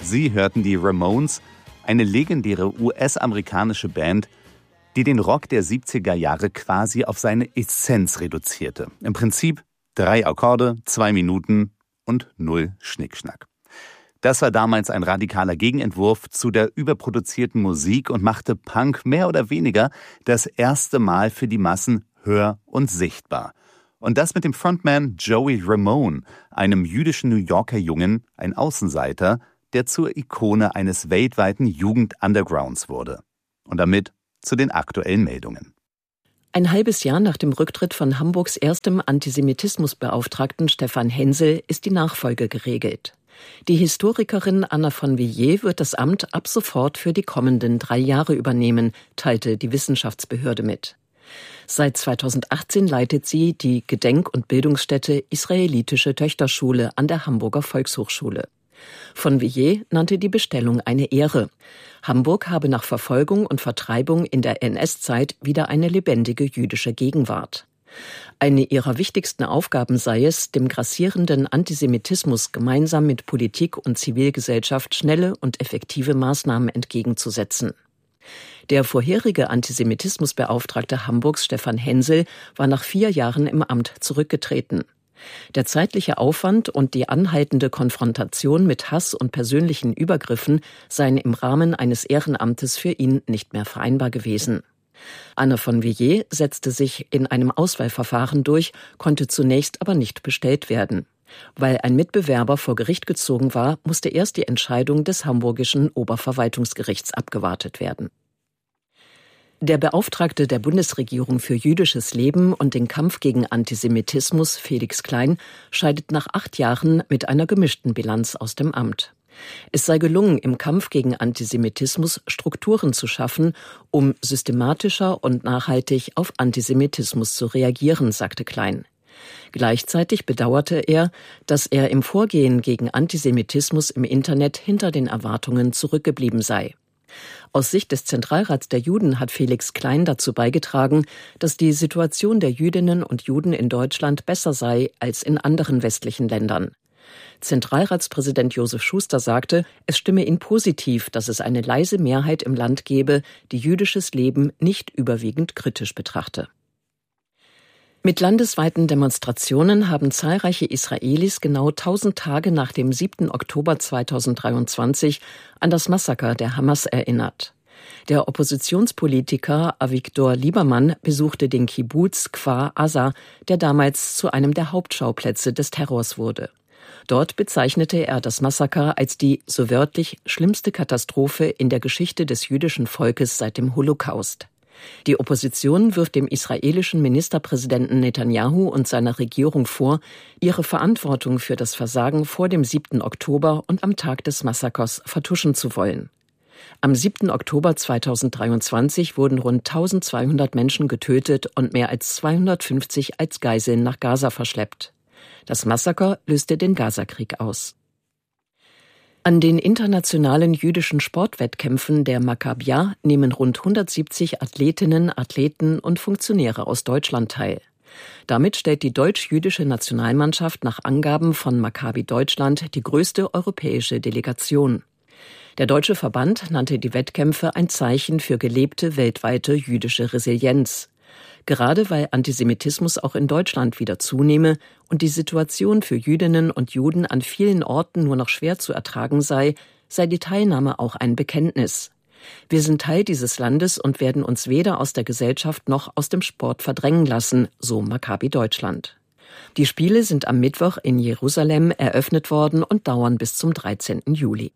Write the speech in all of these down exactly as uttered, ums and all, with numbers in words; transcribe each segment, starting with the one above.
Sie hörten die Ramones, eine legendäre U S-amerikanische Band, die den Rock der siebziger Jahre quasi auf seine Essenz reduzierte. Im Prinzip drei Akkorde, zwei Minuten und null Schnickschnack. Das war damals ein radikaler Gegenentwurf zu der überproduzierten Musik und machte Punk mehr oder weniger das erste Mal für die Massen hör- und sichtbar. Und das mit dem Frontman Joey Ramone, einem jüdischen New Yorker Jungen, ein Außenseiter, der zur Ikone eines weltweiten Jugend-Undergrounds wurde. Und damit zu den aktuellen Meldungen. Ein halbes Jahr nach dem Rücktritt von Hamburgs erstem Antisemitismusbeauftragten Stefan Hensel ist die Nachfolge geregelt. Die Historikerin Anna von Villiers wird das Amt ab sofort für die kommenden drei Jahre übernehmen, teilte die Wissenschaftsbehörde mit. Seit zweitausendachtzehn leitet sie die Gedenk- und Bildungsstätte Israelitische Töchterschule an der Hamburger Volkshochschule. Von Villiers nannte die Bestellung eine Ehre. Hamburg habe nach Verfolgung und Vertreibung in der N S-Zeit wieder eine lebendige jüdische Gegenwart. Eine ihrer wichtigsten Aufgaben sei es, dem grassierenden Antisemitismus gemeinsam mit Politik und Zivilgesellschaft schnelle und effektive Maßnahmen entgegenzusetzen. Der vorherige Antisemitismusbeauftragte Hamburgs Stefan Hensel war nach vier Jahren im Amt zurückgetreten. Der zeitliche Aufwand und die anhaltende Konfrontation mit Hass und persönlichen Übergriffen seien im Rahmen eines Ehrenamtes für ihn nicht mehr vereinbar gewesen. Anna von Villiers setzte sich in einem Auswahlverfahren durch, konnte zunächst aber nicht bestellt werden. Weil ein Mitbewerber vor Gericht gezogen war, musste erst die Entscheidung des Hamburgischen Oberverwaltungsgerichts abgewartet werden. Der Beauftragte der Bundesregierung für jüdisches Leben und den Kampf gegen Antisemitismus, Felix Klein, scheidet nach acht Jahren mit einer gemischten Bilanz aus dem Amt. Es sei gelungen, im Kampf gegen Antisemitismus Strukturen zu schaffen, um systematischer und nachhaltig auf Antisemitismus zu reagieren, sagte Klein. Gleichzeitig bedauerte er, dass er im Vorgehen gegen Antisemitismus im Internet hinter den Erwartungen zurückgeblieben sei. Aus Sicht des Zentralrats der Juden hat Felix Klein dazu beigetragen, dass die Situation der Jüdinnen und Juden in Deutschland besser sei als in anderen westlichen Ländern. Zentralratspräsident Josef Schuster sagte, es stimme ihn positiv, dass es eine leise Mehrheit im Land gebe, die jüdisches Leben nicht überwiegend kritisch betrachte. Mit landesweiten Demonstrationen haben zahlreiche Israelis genau tausend Tage nach dem siebten Oktober zweitausenddreiundzwanzig an das Massaker der Hamas erinnert. Der Oppositionspolitiker Avigdor Liebermann besuchte den Kibbuz Kfar Aza, der damals zu einem der Hauptschauplätze des Terrors wurde. Dort bezeichnete er das Massaker als die, so wörtlich, schlimmste Katastrophe in der Geschichte des jüdischen Volkes seit dem Holocaust. Die Opposition wirft dem israelischen Ministerpräsidenten Netanyahu und seiner Regierung vor, ihre Verantwortung für das Versagen vor dem siebten Oktober und am Tag des Massakers vertuschen zu wollen. Am siebten Oktober zweitausenddreiundzwanzig wurden rund tausendzweihundert Menschen getötet und mehr als zweihundertfünfzig als Geiseln nach Gaza verschleppt. Das Massaker löste den Gazakrieg aus. An den internationalen jüdischen Sportwettkämpfen der Maccabia nehmen rund hundertsiebzig Athletinnen, Athleten und Funktionäre aus Deutschland teil. Damit stellt die deutsch-jüdische Nationalmannschaft nach Angaben von Maccabi Deutschland die größte europäische Delegation. Der deutsche Verband nannte die Wettkämpfe ein Zeichen für gelebte weltweite jüdische Resilienz. Gerade weil Antisemitismus auch in Deutschland wieder zunehme und die Situation für Jüdinnen und Juden an vielen Orten nur noch schwer zu ertragen sei, sei die Teilnahme auch ein Bekenntnis. Wir sind Teil dieses Landes und werden uns weder aus der Gesellschaft noch aus dem Sport verdrängen lassen, so Maccabi Deutschland. Die Spiele sind am Mittwoch in Jerusalem eröffnet worden und dauern bis zum dreizehnten Juli.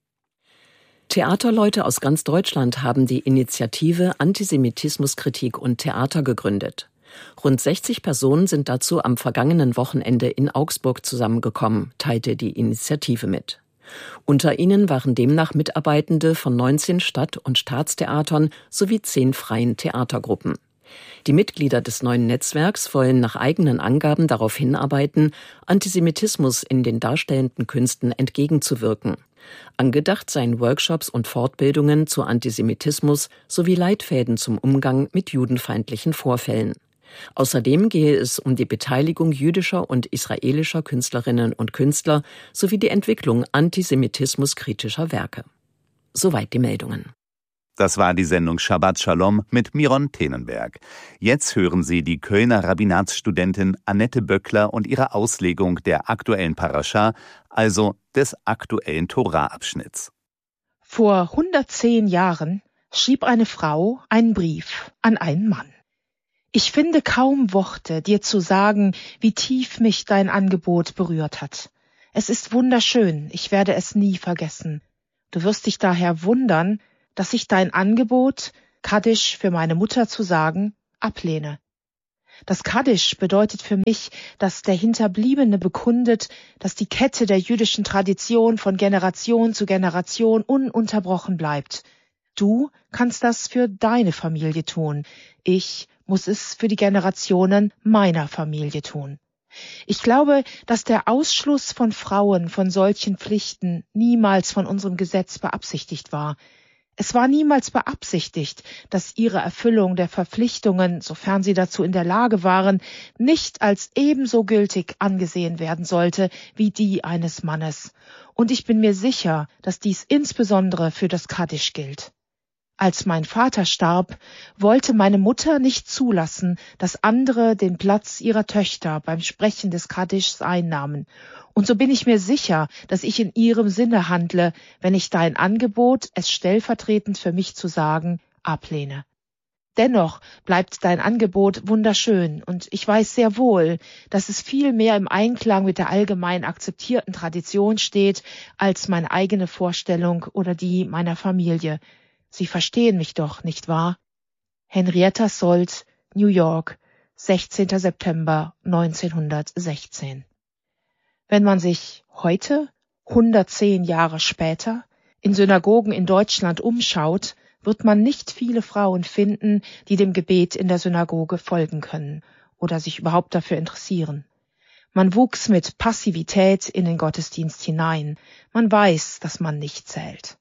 Theaterleute aus ganz Deutschland haben die Initiative Antisemitismuskritik und Theater gegründet. Rund sechzig Personen sind dazu am vergangenen Wochenende in Augsburg zusammengekommen, teilte die Initiative mit. Unter ihnen waren demnach Mitarbeitende von neunzehn Stadt- und Staatstheatern sowie zehn freien Theatergruppen. Die Mitglieder des neuen Netzwerks wollen nach eigenen Angaben darauf hinarbeiten, Antisemitismus in den darstellenden Künsten entgegenzuwirken. Angedacht seien Workshops und Fortbildungen zu Antisemitismus sowie Leitfäden zum Umgang mit judenfeindlichen Vorfällen. Außerdem gehe es um die Beteiligung jüdischer und israelischer Künstlerinnen und Künstler sowie die Entwicklung antisemitismuskritischer Werke. Soweit die Meldungen. Das war die Sendung Shabbat Shalom mit Miron Tenenberg. Jetzt hören Sie die Kölner Rabbinatsstudentin Annette Böckler und ihre Auslegung der aktuellen Parascha, also des aktuellen Tora-Abschnitts. Vor hundertzehn Jahren schrieb eine Frau einen Brief an einen Mann. Ich finde kaum Worte, dir zu sagen, wie tief mich dein Angebot berührt hat. Es ist wunderschön, ich werde es nie vergessen. Du wirst dich daher wundern, dass ich dein Angebot, Kaddisch für meine Mutter zu sagen, ablehne. Das Kaddisch bedeutet für mich, dass der Hinterbliebene bekundet, dass die Kette der jüdischen Tradition von Generation zu Generation ununterbrochen bleibt. Du kannst das für deine Familie tun. Ich muss es für die Generationen meiner Familie tun. Ich glaube, dass der Ausschluss von Frauen von solchen Pflichten niemals von unserem Gesetz beabsichtigt war. Es war niemals beabsichtigt, dass ihre Erfüllung der Verpflichtungen, sofern sie dazu in der Lage waren, nicht als ebenso gültig angesehen werden sollte wie die eines Mannes. Und ich bin mir sicher, dass dies insbesondere für das Kaddisch gilt. Als mein Vater starb, wollte meine Mutter nicht zulassen, dass andere den Platz ihrer Töchter beim Sprechen des Kaddischs einnahmen. Und so bin ich mir sicher, dass ich in ihrem Sinne handle, wenn ich dein Angebot, es stellvertretend für mich zu sagen, ablehne. Dennoch bleibt dein Angebot wunderschön, und ich weiß sehr wohl, dass es viel mehr im Einklang mit der allgemein akzeptierten Tradition steht, als meine eigene Vorstellung oder die meiner Familie. Sie verstehen mich doch, nicht wahr? Henrietta Szold, New York, sechzehnter September neunzehnhundertsechzehn. Wenn man sich heute, hundertzehn Jahre später, in Synagogen in Deutschland umschaut, wird man nicht viele Frauen finden, die dem Gebet in der Synagoge folgen können oder sich überhaupt dafür interessieren. Man wuchs mit Passivität in den Gottesdienst hinein. Man weiß, dass man nicht zählt.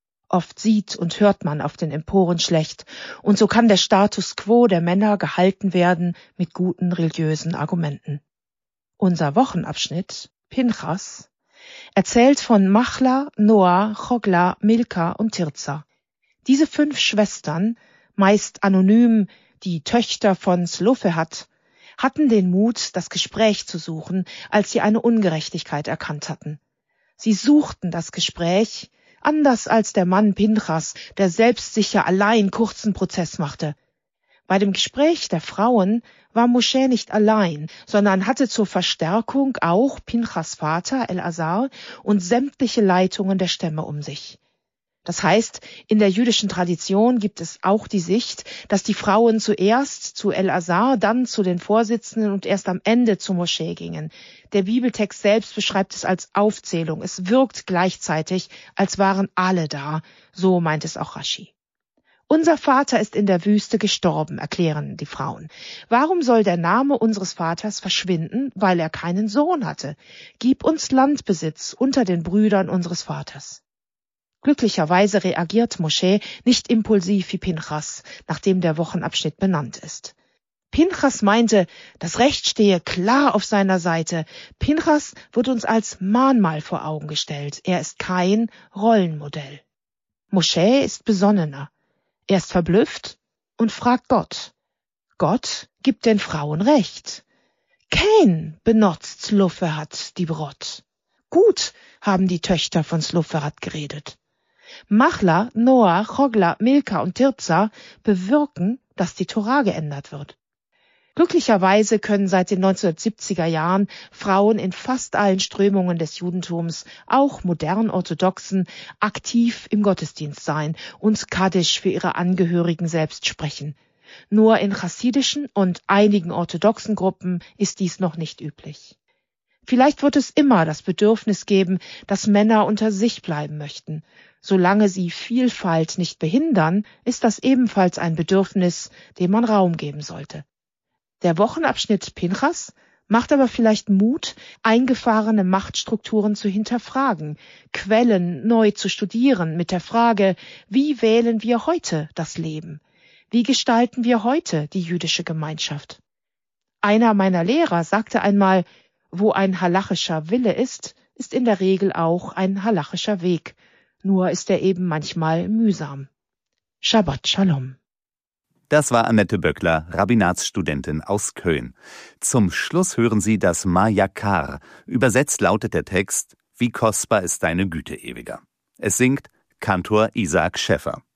Oft sieht und hört man auf den Emporen schlecht, und so kann der Status quo der Männer gehalten werden mit guten religiösen Argumenten. Unser Wochenabschnitt, Pinchas, erzählt von Machla, Noah, Chogla, Milka und Tirza. Diese fünf Schwestern, meist anonym die Töchter von Zelophehat, hatten den Mut, das Gespräch zu suchen, als sie eine Ungerechtigkeit erkannt hatten. Sie suchten das Gespräch, anders als der Mann Pinchas, der selbstsicher allein kurzen Prozess machte. Bei dem Gespräch der Frauen war Moshe nicht allein, sondern hatte zur Verstärkung auch Pinchas Vater El-Azar und sämtliche Leitungen der Stämme um sich. Das heißt, in der jüdischen Tradition gibt es auch die Sicht, dass die Frauen zuerst zu El-Azar, dann zu den Vorsitzenden und erst am Ende zu Moshe gingen. Der Bibeltext selbst beschreibt es als Aufzählung. Es wirkt gleichzeitig, als waren alle da. So meint es auch Rashi. Unser Vater ist in der Wüste gestorben, erklären die Frauen. Warum soll der Name unseres Vaters verschwinden? Weil er keinen Sohn hatte. Gib uns Landbesitz unter den Brüdern unseres Vaters. Glücklicherweise reagiert Moshe nicht impulsiv wie Pinchas, nachdem der Wochenabschnitt benannt ist. Pinchas meinte, das Recht stehe klar auf seiner Seite. Pinchas wird uns als Mahnmal vor Augen gestellt. Er ist kein Rollenmodell. Moshe ist besonnener. Er ist verblüfft und fragt Gott. Gott gibt den Frauen Recht. Kein benutzt Zelophehat die Brot. Gut haben die Töchter von Zelophehat geredet. Machla, Noah, Chogla, Milka und Tirza bewirken, dass die Tora geändert wird. Glücklicherweise können seit den neunzehnhundertsiebziger Jahren Frauen in fast allen Strömungen des Judentums, auch modern orthodoxen, aktiv im Gottesdienst sein und Kaddisch für ihre Angehörigen selbst sprechen. Nur in chassidischen und einigen orthodoxen Gruppen ist dies noch nicht üblich. Vielleicht wird es immer das Bedürfnis geben, dass Männer unter sich bleiben möchten. Solange sie Vielfalt nicht behindern, ist das ebenfalls ein Bedürfnis, dem man Raum geben sollte. Der Wochenabschnitt Pinchas macht aber vielleicht Mut, eingefahrene Machtstrukturen zu hinterfragen, Quellen neu zu studieren mit der Frage, wie wählen wir heute das Leben? Wie gestalten wir heute die jüdische Gemeinschaft? Einer meiner Lehrer sagte einmal, wo ein halachischer Wille ist, ist in der Regel auch ein halachischer Weg, nur ist er eben manchmal mühsam. Shabbat Shalom. Das war Annette Böckler, Rabbinatsstudentin aus Köln. Zum Schluss hören Sie das Majakar. Übersetzt lautet der Text: Wie kostbar ist deine Güte, Ewiger. Es singt Kantor Isaac Schäffer.